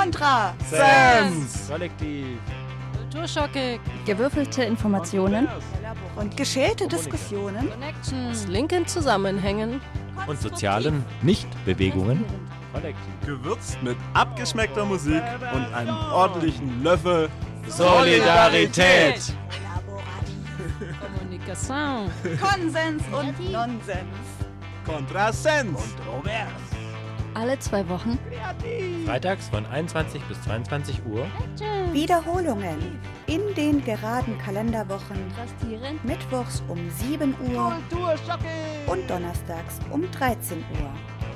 Kontra Sense. Kollektiv. Kulturschocke. Gewürfelte Informationen und geschälte Diskussionen. Connections. Linken Zusammenhängen. Und sozialen Nichtbewegungen. Kollektiv. Gewürzt mit abgeschmeckter Musik und einem ordentlichen Löffel Solidarität. Kommunikation. Konsens und Nonsens. Kontrasens. alle 2 Wochen. Freitags von 21 bis 22 Uhr. Wiederholungen in den geraden Kalenderwochen. Mittwochs um 7 Uhr und donnerstags um 13 Uhr.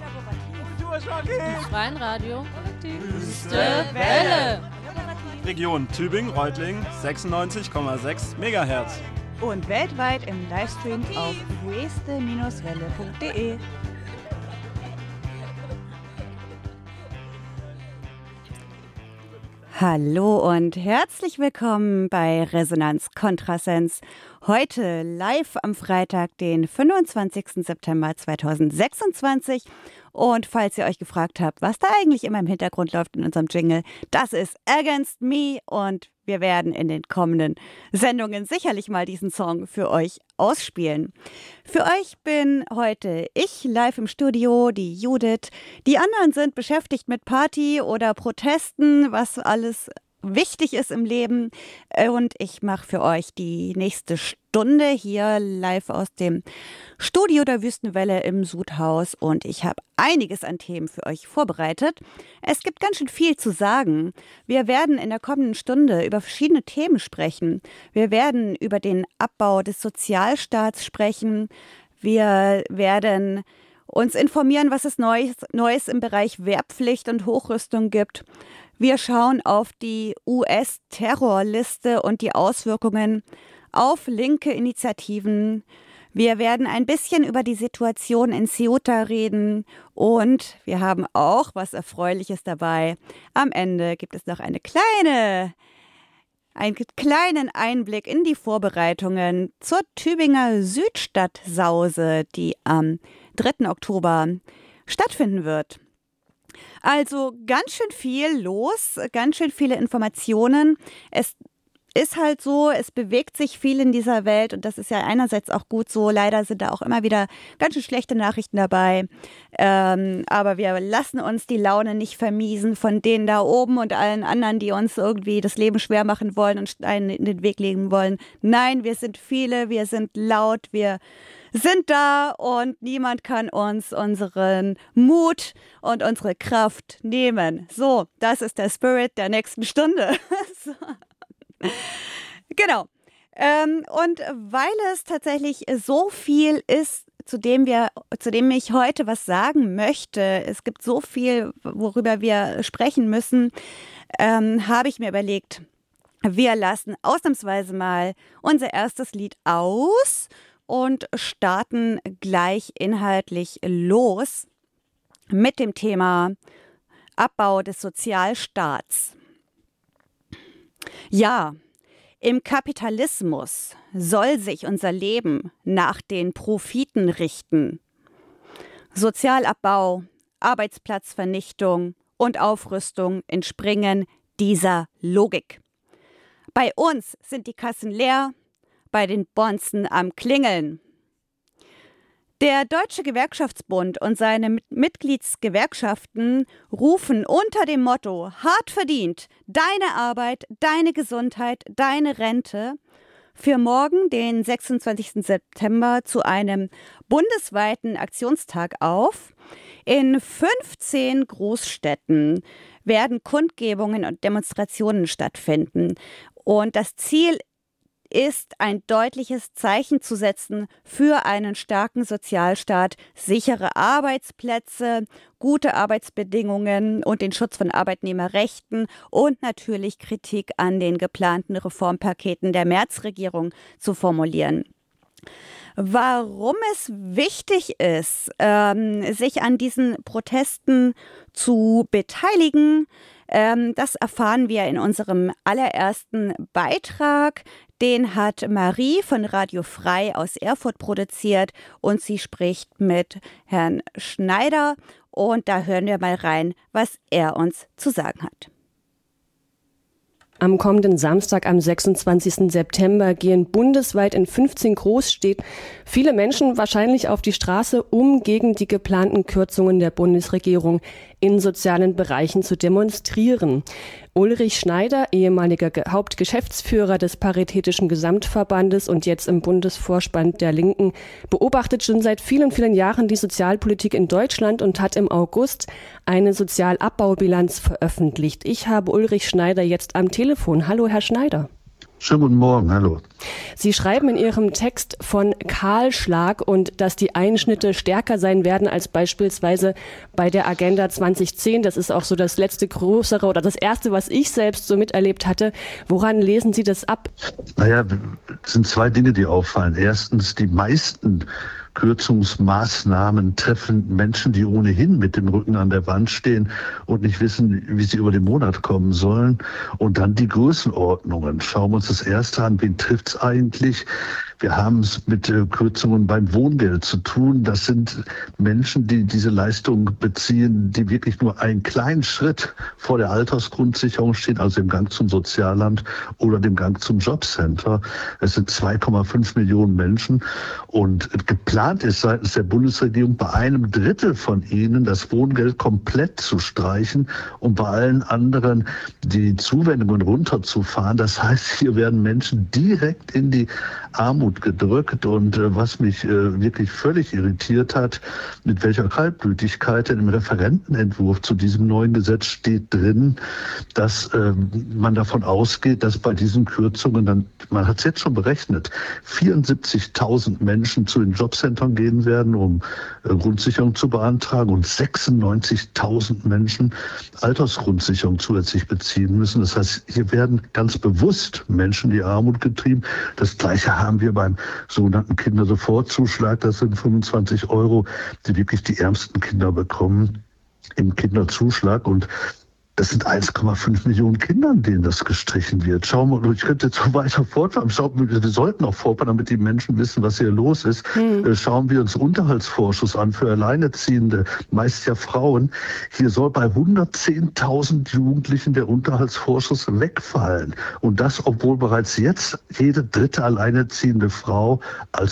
Im freien Radio. Wüste Welle. Region Tübingen-Reutlingen 96,6 MHz. Und weltweit im Livestream auf weste-welle.de. Hallo und herzlich willkommen bei Resonanz Kontrasens. Heute live am Freitag, den 25. September 2026. Und falls ihr euch gefragt habt, was da eigentlich immer im Hintergrund läuft in unserem Jingle, das ist Against Me und wir werden in den kommenden Sendungen sicherlich mal diesen Song für euch ausspielen. Für euch bin heute ich live im Studio, die Judith. Die anderen sind beschäftigt mit Party oder Protesten, was alles wichtig ist im Leben. Und ich mache für euch die nächste Stunde hier live aus dem Studio der Wüstenwelle im Sudhaus. Und ich habe einiges an Themen für euch vorbereitet. Es gibt ganz schön viel zu sagen. Wir werden in der kommenden Stunde über verschiedene Themen sprechen. Wir werden über den Abbau des Sozialstaats sprechen. Wir werden uns informieren, was es Neues im Bereich Wehrpflicht und Hochrüstung gibt. Wir schauen auf die US-Terrorliste und die Auswirkungen auf linke Initiativen. Wir werden ein bisschen über die Situation in Ceuta reden und wir haben auch was Erfreuliches dabei. Am Ende gibt es noch einen kleinen Einblick in die Vorbereitungen zur Tübinger Südstadt-Sause, die am 3. Oktober stattfinden wird. Also ganz schön viel los, ganz schön viele Informationen. Es ist halt so, es bewegt sich viel in dieser Welt und das ist ja einerseits auch gut so. Leider sind da auch immer wieder ganz schön schlechte Nachrichten dabei. Aber wir lassen uns die Laune nicht vermiesen von denen da oben und allen anderen, die uns irgendwie das Leben schwer machen wollen und Steine in den Weg legen wollen. Nein, wir sind viele, wir sind laut, wir sind da und niemand kann uns unseren Mut und unsere Kraft nehmen. So, das ist der Spirit der nächsten Stunde. So. Genau. Und weil es tatsächlich so viel ist, zu dem ich heute was sagen möchte, es gibt so viel, worüber wir sprechen müssen, habe ich mir überlegt, wir lassen ausnahmsweise mal unser erstes Lied aus und starten gleich inhaltlich los mit dem Thema Abbau des Sozialstaats. Ja, im Kapitalismus soll sich unser Leben nach den Profiten richten. Sozialabbau, Arbeitsplatzvernichtung und Aufrüstung entspringen dieser Logik. Bei uns sind die Kassen leer, bei den Bonzen am Klingeln. Der Deutsche Gewerkschaftsbund und seine Mitgliedsgewerkschaften rufen unter dem Motto hart verdient, deine Arbeit, deine Gesundheit, deine Rente für morgen, den 26. September, zu einem bundesweiten Aktionstag auf. In 15 Großstädten werden Kundgebungen und Demonstrationen stattfinden. Und das Ziel ist, ein deutliches Zeichen zu setzen für einen starken Sozialstaat, sichere Arbeitsplätze, gute Arbeitsbedingungen und den Schutz von Arbeitnehmerrechten und natürlich Kritik an den geplanten Reformpaketen der Merz-Regierung zu formulieren. Warum es wichtig ist, sich an diesen Protesten zu beteiligen, das erfahren wir in unserem allerersten Beitrag. Den hat Marie von Radio Frei aus Erfurt produziert und sie spricht mit Herrn Schneider. Und da hören wir mal rein, was er uns zu sagen hat. Am kommenden Samstag, am 26. September, gehen bundesweit in 15 Großstädten viele Menschen wahrscheinlich auf die Straße, um gegen die geplanten Kürzungen der Bundesregierung in sozialen Bereichen zu demonstrieren. Ulrich Schneider, ehemaliger Hauptgeschäftsführer des Paritätischen Gesamtverbandes und jetzt im Bundesvorstand der Linken, beobachtet schon seit vielen, vielen Jahren die Sozialpolitik in Deutschland und hat im August eine Sozialabbaubilanz veröffentlicht. Ich habe Ulrich Schneider jetzt am Telefon. Hallo, Herr Schneider. Schönen guten Morgen, hallo. Sie schreiben in Ihrem Text von Kahlschlag und dass die Einschnitte stärker sein werden als beispielsweise bei der Agenda 2010. Das ist auch so das letzte größere oder das erste, was ich selbst so miterlebt hatte. Woran lesen Sie das ab? Naja, es sind zwei Dinge, die auffallen. Erstens, die meisten Kürzungsmaßnahmen treffen Menschen, die ohnehin mit dem Rücken an der Wand stehen und nicht wissen, wie sie über den Monat kommen sollen. Und dann die Größenordnungen. Schauen wir uns das erste an. Wen trifft's eigentlich? Wir haben es mit Kürzungen beim Wohngeld zu tun. Das sind Menschen, die diese Leistung beziehen, die wirklich nur einen kleinen Schritt vor der Altersgrundsicherung stehen, also im Gang zum Sozialamt oder dem Gang zum Jobcenter. Es sind 2,5 Millionen Menschen und geplant ist seitens der Bundesregierung bei einem Drittel von ihnen das Wohngeld komplett zu streichen und bei allen anderen die Zuwendungen runterzufahren. Das heißt, hier werden Menschen direkt in die Armut gedrückt und was mich wirklich völlig irritiert hat, mit welcher Kaltblütigkeit im Referentenentwurf zu diesem neuen Gesetz steht drin, dass man davon ausgeht, dass bei diesen Kürzungen dann, man hat es jetzt schon berechnet, 74.000 Menschen zu den Jobcentern gehen werden, um Grundsicherung zu beantragen und 96.000 Menschen Altersgrundsicherung zusätzlich beziehen müssen. Das heißt, hier werden ganz bewusst Menschen in die Armut getrieben. Das Gleiche haben wir beim sogenannten Kindersofortzuschlag. Das sind 25 €, die wirklich die ärmsten Kinder bekommen im Kinderzuschlag. Und das sind 1,5 Millionen Kindern, denen das gestrichen wird. Schauen wir, ich könnte jetzt so weiter fortfahren. Wir sollten auch fortfahren, damit die Menschen wissen, was hier los ist. Schauen wir uns Unterhaltsvorschuss an für Alleinerziehende, meist ja Frauen. Hier soll bei 110.000 Jugendlichen der Unterhaltsvorschuss wegfallen. Und das, obwohl bereits jetzt jede dritte alleinerziehende Frau als